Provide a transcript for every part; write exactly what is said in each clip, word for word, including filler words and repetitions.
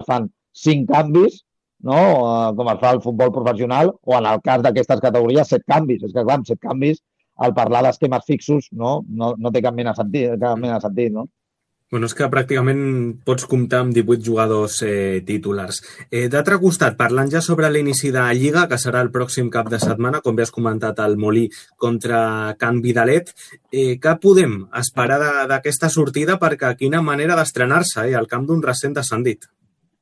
fan cinc canvis, no? Com es fa al futbol professional, o en el cas d'aquestes categories, set canvis. És que, clar, amb set canvis, al parlar d'esquemes fixos, no, no, no té cap mena de sentit, cap mena de sentit, no? Bueno, és que pràcticament pots comptar amb divuit jugadors eh, titulars. Eh, D'altre costat, parlant ja sobre l'inici de Lliga, que serà el pròxim cap de setmana, com bé has comentat, el Molí contra Can Vidalet, eh, què podem esperar d'aquesta sortida? Perquè quina manera d'estrenar-se eh, al camp d'un recent descendit.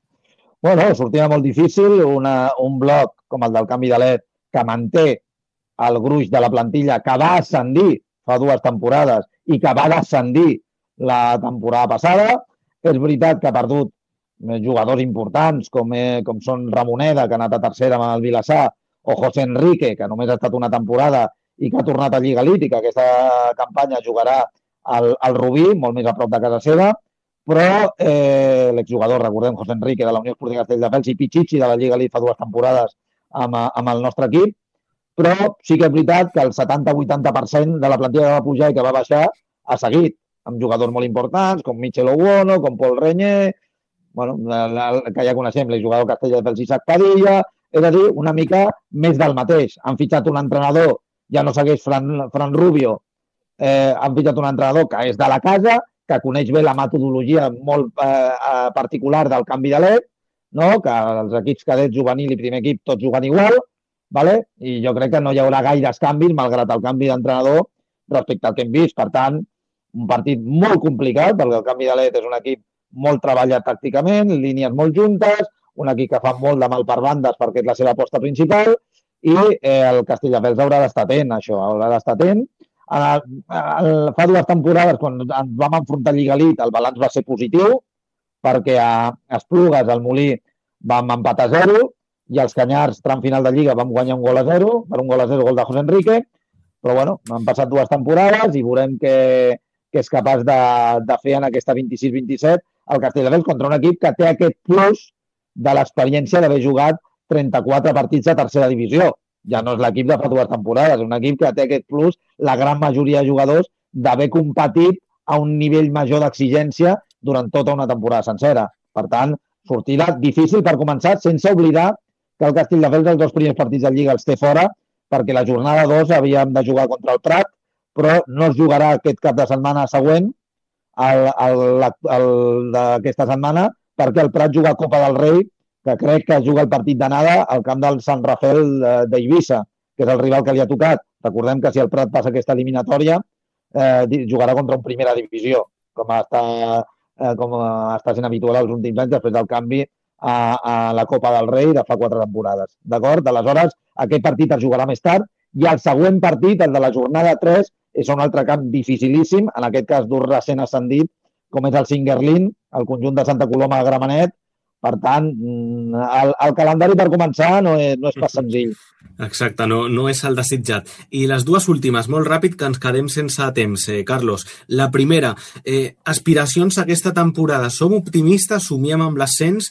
Bueno, sortida molt difícil, una, un bloc com el del Can Vidalet, que manté el gruix de la plantilla, que va ascendir fa dues temporades i que va descendir la temporada passada. És veritat que ha perdut jugadors importants com, eh, com són Ramoneda, que ha anat a tercera amb el Vilassar, o José Enrique, que només ha estat una temporada i que ha tornat a Lliga Elite, que aquesta campanya jugarà al, al Rubí, molt més a prop de casa seva, però eh, l'exjugador, recordem, José Enrique, de la Unió Esportiva Castelldefels, i Pichichi, de la Lliga Elite fa dues temporades amb, amb el nostre equip, però sí que és veritat que el setanta a vuitanta per cent de la plantilla que va pujar i que va baixar ha seguit, amb jugadors molt importants, com Michel Oguono, com Paul Reñé, bueno, la, que ja coneixem, l'exjugador Castelldefels Isaac Padilla, és a dir, una mica més del mateix. Han fitxat un entrenador, ja no segueix Fran, Fran Rubio, eh, han fitxat un entrenador que és de la casa, que coneix bé la metodologia molt eh, particular del Can Vidalet, no? Que els equips cadets, juvenil i primer equip tots juguen igual, vale? I jo crec que no hi haurà gaires canvis, malgrat el canvi d'entrenador, respecte al que hem vist. Per tant, un partit molt complicat, perquè el Can Vidalet és un equip molt treballat tàcticament, línies molt juntes, un equip que fa molt de mal per bandes perquè és la seva aposta principal, i eh, el Castelldefels haurà d'estar atent, això, haurà d'estar atent. Eh, eh, fa dues temporades, quan ens vam enfrontar a Lliga Elite, el balanç va ser positiu, perquè a Esplugues, al Molí, vam empatar a zero, i els Canyars, tram final de Lliga, vam guanyar un gol a zero, per un gol a zero, gol de José Enrique, però bueno, han passat dues temporades i veurem que que és capaç de, de fer en aquesta vint-i-sis vint-i-set el Castelldefels contra un equip que té aquest plus de l'experiència d'haver jugat trenta-quatre partits de tercera divisió. Ja no és l'equip de fa dues temporades, és un equip que té aquest plus, la gran majoria de jugadors, d'haver competit a un nivell major d'exigència durant tota una temporada sencera. Per tant, sortida difícil per començar, sense oblidar que el Castelldefels els dos primers partits de Lliga els té fora, perquè la jornada dos havíem de jugar contra el Prat, però no es jugarà aquest cap de setmana següent, el, el, el d'aquesta setmana, perquè el Prat juga a Copa del Rei, que crec que juga el partit d'anada al camp del Sant Rafael d'Eivissa, que és el rival que li ha tocat. Recordem que si el Prat passa aquesta eliminatòria, eh, jugarà contra un primera divisió, com està, eh, com està sent habitual els últims anys, després del canvi a, a la Copa del Rei de fa quatre temporades. D'acord? Aleshores, aquest partit es jugarà més tard, i el següent partit, el de la jornada tres, és un altre camp dificilíssim, en aquest cas d'un recent ascendit, com és el Singerlin, el conjunt de Santa Coloma de Gramenet. Per tant, el, el calendari per començar no és, no és pas senzill. Exacte, no, no és el desitjat. I les dues últimes, molt ràpid, que ens quedem sense temps, eh, Carlos. La primera, eh, aspiracions aquesta temporada. Som optimistes, somiem amb l'ascens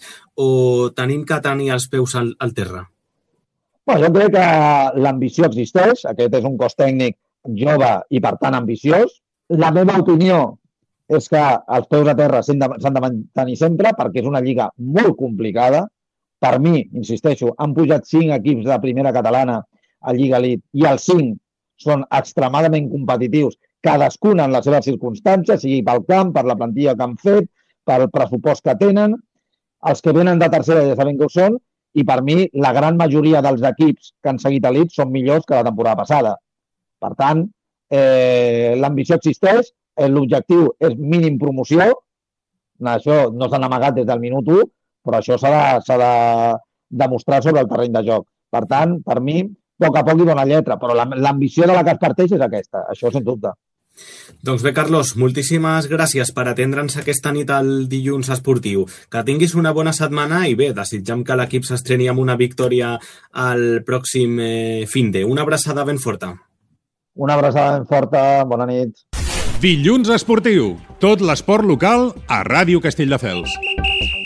o tenim que tenir els peus al, al terra? Bueno, jo crec que l'ambició existeix. Aquest és un cos tècnic jove i, per tant, ambiciós. La meva opinió és que els peus a terra s'han de, s'han de mantenir sempre, perquè és una lliga molt complicada. Per mi, insisteixo, han pujat cinc equips de primera catalana a Lliga Elite i els cinc són extremadament competitius, cadascun en les seves circumstàncies, sigui pel camp, per la plantilla que han fet, pel pressupost que tenen. Els que venen de tercera ja saben que ho són, i per mi la gran majoria dels equips que han seguit Elite són millors que la temporada passada. Per tant, eh, l'ambició existeix, l'objectiu és mínim promoció, això no s'han amagat des del minut u, però això s'ha de, s'ha de demostrar sobre el terreny de joc. Per tant, per mi, a poc a poc hi dona lletra, però l'ambició de la que es parteix és aquesta, això sense dubte. Doncs bé, Carlos, moltíssimes gràcies per atendre'ns aquesta nit al Dilluns Esportiu. Que tinguis una bona setmana i bé, desitgem que l'equip s'estreni amb una victòria al pròxim eh, finde. Una abraçada ben forta. Una abraçada ben forta, bona nit. Dilluns Esportiu, tot l'esport local a Ràdio Castelldefels.